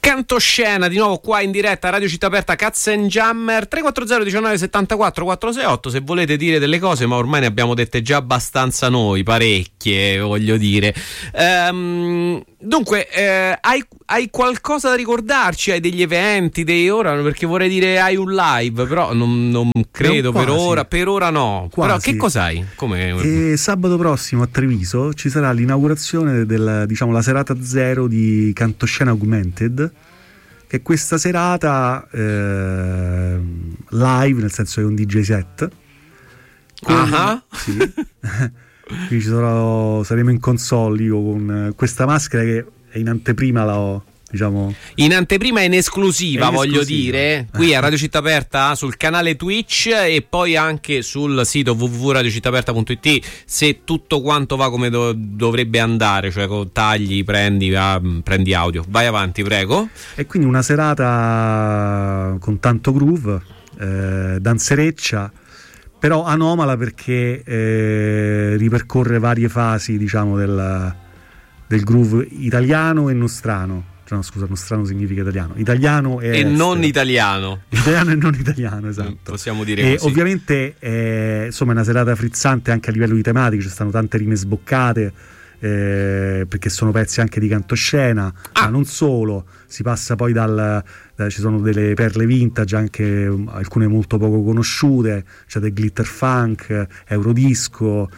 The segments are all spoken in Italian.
Cantoscena di nuovo qua in diretta a Radio Città Aperta, Katzenjammer. 340 19 74 468 se volete dire delle cose, ma ormai ne abbiamo dette già abbastanza noi, parecchie voglio dire. Dunque hai qualcosa da ricordarci? Hai degli eventi ora? Perché vorrei dire hai un live, però non credo per ora no. Quasi. Però che cos'hai? Sabato prossimo a Treviso ci sarà l'inaugurazione la serata zero di Cantoscena Augmented, che è questa serata live, nel senso che è un DJ set. Sì. Quindi saremo in console io con questa maschera che è in anteprima in anteprima, in esclusiva, voglio dire, qui a Radio Città Aperta sul canale Twitch e poi anche sul sito www.radiocittaaperta.it, se tutto quanto va come dovrebbe andare, cioè con tagli, prendi audio. Vai avanti, prego. E quindi una serata con tanto groove, danzereccia, però anomala perché ripercorre varie fasi del groove italiano e nostrano. No, scusa, nostrano significa italiano. Italiano e non italiano. Italiano e non italiano, esatto. Possiamo dire così. Ovviamente insomma è una serata frizzante anche a livello di tematiche, ci stanno tante rime sboccate, perché sono pezzi anche di Cantoscena, ma non solo, si passa poi ci sono delle perle vintage, anche alcune molto poco conosciute, c'è del glitter funk, eurodisco,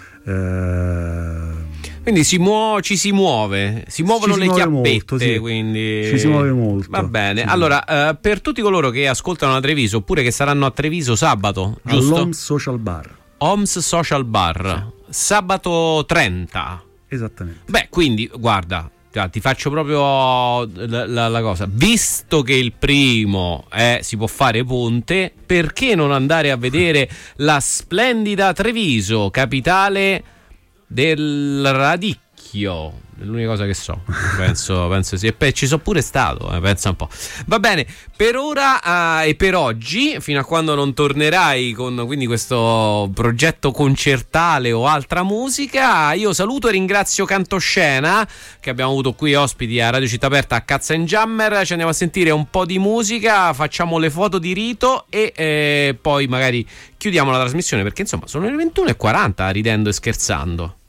quindi ci si muovono le chiappette molto, sì. Quindi ci si muove molto, va bene. Allora per tutti coloro che ascoltano a Treviso oppure che saranno a Treviso sabato, giusto? All'Homs Social Bar, sì. Sabato 30. Esattamente. Beh, quindi guarda, ti faccio proprio la cosa, visto che il primo si può fare ponte, perché non andare a vedere la splendida Treviso, capitale del radicchio? È l'unica cosa che so, penso sì, e ci sono pure stato, pensa un po'. Va bene, per ora e per oggi, fino a quando non tornerai con quindi questo progetto concertale o altra musica, io saluto e ringrazio Cantoscena, che abbiamo avuto qui ospiti a Radio Città Aperta a Katzenjammer. Ci andiamo a sentire un po' di musica, facciamo le foto di rito e poi magari chiudiamo la trasmissione, perché insomma sono le 21:40, ridendo e scherzando.